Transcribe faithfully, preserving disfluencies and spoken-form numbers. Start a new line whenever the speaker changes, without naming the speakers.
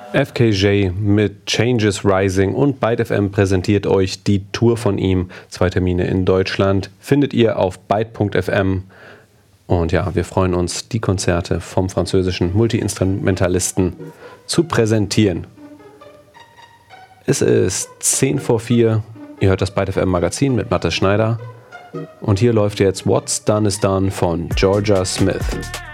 F K J mit Changes Rising und Byte F M präsentiert euch die Tour von ihm. Zwei Termine in Deutschland findet ihr auf byte punkt f m. Und ja, wir freuen uns, die Konzerte vom französischen Multi-Instrumentalisten zu präsentieren. Es ist zehn vor vier. Ihr hört das Byte F M Magazin mit Mathis Schneider. Und hier läuft jetzt What's Done is Done von Georgia Smith.